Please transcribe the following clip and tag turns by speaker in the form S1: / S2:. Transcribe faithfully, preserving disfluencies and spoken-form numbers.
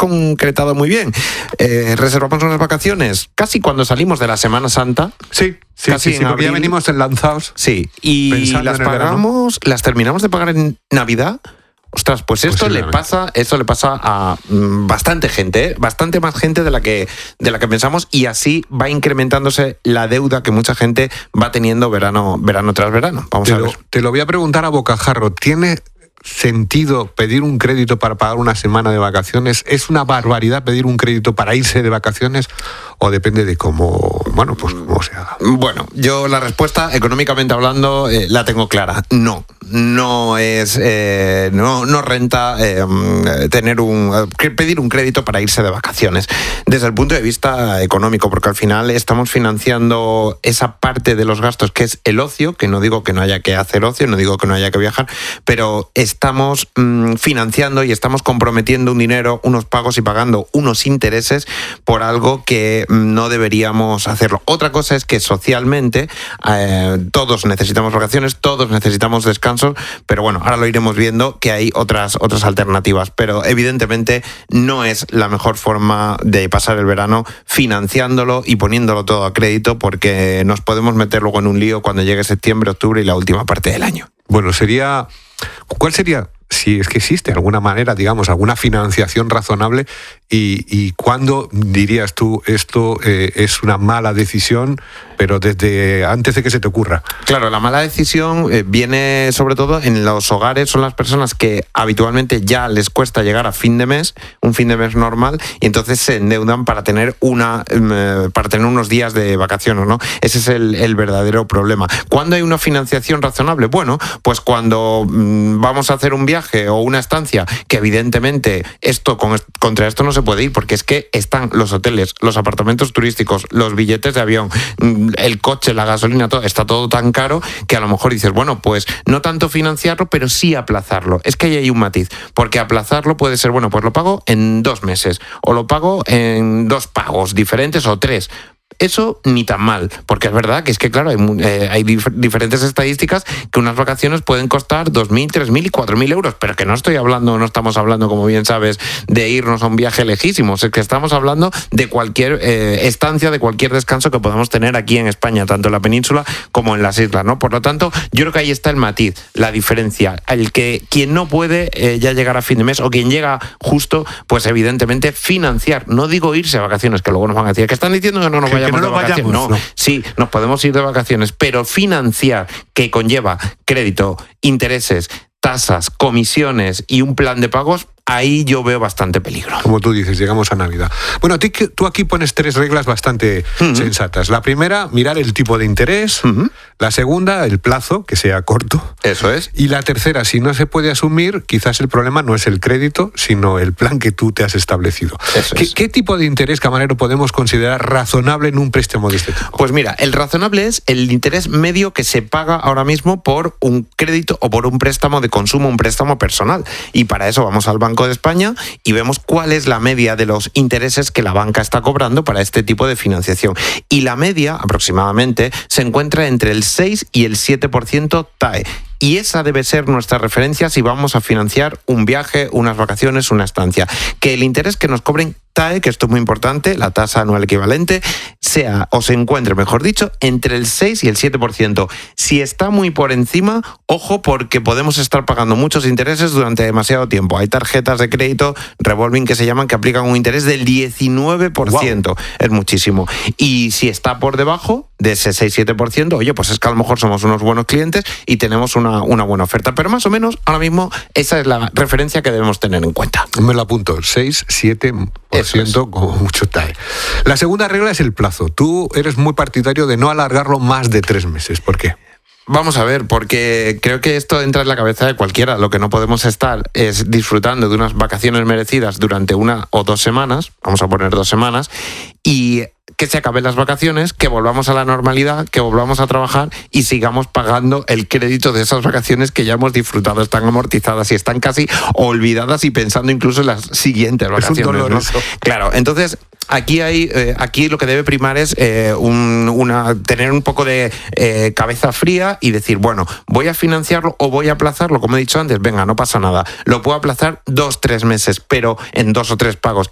S1: concretado muy bien. Eh, reservamos unas vacaciones casi cuando salimos de la Semana Santa.
S2: Sí, sí,
S1: casi
S2: sí, sí porque ya venimos enlazados.
S1: Sí, y las pagamos, las terminamos de pagar en Navidad. Ostras, pues esto le pasa, esto le pasa a mm, bastante gente, ¿eh? bastante más gente de la que de la que pensamos, y así va incrementándose la deuda que mucha gente va teniendo verano, verano tras verano. Vamos
S2: te
S1: a ver.
S2: Lo, te lo voy a preguntar a bocajarro. ¿Tiene sentido pedir un crédito para pagar una semana de vacaciones? ¿Es una barbaridad pedir un crédito para irse de vacaciones? ¿O depende de cómo, bueno, pues cómo se haga?
S1: Bueno, yo la respuesta, económicamente hablando, eh, la tengo clara. No, no es, eh, no, no renta eh, tener un, pedir un crédito para irse de vacaciones. Desde el punto de vista económico, porque al final estamos financiando esa parte de los gastos que es el ocio, que no digo que no haya que hacer ocio, no digo que no haya que viajar, pero estamos mmm, financiando y estamos comprometiendo un dinero, unos pagos y pagando unos intereses por algo que no deberíamos hacerlo. Otra cosa es que socialmente eh, todos necesitamos vacaciones, todos necesitamos descansos, pero bueno, ahora lo iremos viendo que hay otras, otras alternativas, pero evidentemente no es la mejor forma de pasar el verano financiándolo y poniéndolo todo a crédito, porque nos podemos meter luego en un lío cuando llegue septiembre, octubre y la última parte del año.
S2: Bueno, sería... ¿Cuál sería, si es que existe alguna manera, digamos, alguna financiación razonable, y, y cuándo dirías tú esto eh, es una mala decisión, pero desde antes de que se te ocurra?
S1: Claro, la mala decisión eh, viene sobre todo en los hogares, son las personas que habitualmente ya les cuesta llegar a fin de mes, un fin de mes normal, y entonces se endeudan para tener una eh, para tener unos días de vacaciones, ¿no? Ese es el, el verdadero problema. ¿Cuándo hay una financiación razonable? Bueno, pues cuando mmm, vamos a hacer un viaje o una estancia, que evidentemente esto con, contra esto no se puede ir, porque es que están los hoteles, los apartamentos turísticos, los billetes de avión, el coche, la gasolina, todo está todo tan caro que a lo mejor dices, bueno, pues no tanto financiarlo, pero sí aplazarlo. Es que ahí hay un matiz, porque aplazarlo puede ser, bueno, pues lo pago en dos meses, o lo pago en dos pagos diferentes o tres. Eso ni tan mal, porque es verdad que es que, claro, hay, eh, hay dif- diferentes estadísticas que unas vacaciones pueden costar dos mil, tres mil y cuatro mil euros, pero que no estoy hablando, no estamos hablando, como bien sabes, de irnos a un viaje lejísimo, es que estamos hablando de cualquier eh, estancia, de cualquier descanso que podamos tener aquí en España, tanto en la península como en las islas, ¿no? Por lo tanto, yo creo que ahí está el matiz, la diferencia, el que quien no puede eh, ya llegar a fin de mes, o quien llega justo, pues evidentemente financiar, no digo irse a vacaciones, que luego nos van a decir que están diciendo que no nos vayamos. Que no, nos vayamos, no, no, sí, nos podemos ir de vacaciones, pero financiar, que conlleva crédito, intereses, tasas, comisiones y un plan de pagos, ahí yo veo bastante peligro.
S2: Como tú dices, llegamos a Navidad. Bueno, tú aquí pones tres reglas bastante uh-huh. sensatas. La primera, mirar el tipo de interés. Uh-huh. La segunda, el plazo, que sea corto.
S1: Eso es.
S2: Y la tercera, si no se puede asumir, quizás el problema no es el crédito, sino el plan que tú te has establecido.
S1: Eso
S2: ¿Qué,
S1: es.
S2: ¿Qué tipo de interés, camarero, podemos considerar razonable en un préstamo de este tipo?
S1: Pues mira, el razonable es el interés medio que se paga ahora mismo por un crédito o por un préstamo de consumo, un préstamo personal. Y para eso vamos al Banco de España y vemos cuál es la media de los intereses que la banca está cobrando para este tipo de financiación. Y la media, aproximadamente, se encuentra entre el seis y el siete por ciento T A E. Y esa debe ser nuestra referencia si vamos a financiar un viaje, unas vacaciones, una estancia. Que el interés que nos cobren T A E, que esto es muy importante, la tasa anual equivalente, sea o se encuentre, mejor dicho, entre el seis y el siete por ciento. Si está muy por encima, ojo, porque podemos estar pagando muchos intereses durante demasiado tiempo. Hay tarjetas de crédito revolving que se llaman, que aplican un interés del diecinueve por ciento. Wow. Es muchísimo. Y si está por debajo de ese seis siete por ciento, oye, pues es que a lo mejor somos unos buenos clientes y tenemos una, una buena oferta. Pero más o menos, ahora mismo, esa es la referencia que debemos tener en cuenta.
S2: Me lo apunto, seis siete por ciento como mucho T A E. La segunda regla es el plazo. Tú eres muy partidario de no alargarlo más de tres meses. ¿Por qué?
S1: Vamos a ver, porque creo que esto entra en la cabeza de cualquiera. Lo que no podemos estar es disfrutando de unas vacaciones merecidas durante una o dos semanas, vamos a poner dos semanas, y que se acaben las vacaciones, que volvamos a la normalidad, que volvamos a trabajar y sigamos pagando el crédito de esas vacaciones que ya hemos disfrutado. Están amortizadas y están casi olvidadas y pensando incluso en las siguientes vacaciones.
S2: Es un dolor,
S1: ¿no?
S2: eso.
S1: Claro, entonces aquí hay eh, aquí lo que debe primar es eh, un, una, tener un poco de eh, cabeza fría y decir, bueno, voy a financiarlo o voy a aplazarlo, como he dicho antes, venga, no pasa nada. Lo puedo aplazar dos, tres meses, pero en dos o tres pagos.